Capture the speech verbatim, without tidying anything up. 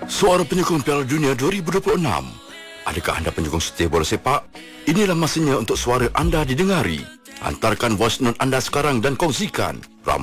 Suara penyokong Piala Dunia dua ribu dua puluh enam. Adakah anda penyokong setia bola sepak? Inilah masanya untuk suara anda didengari. Hantarkan voice note anda sekarang dan kongsikan.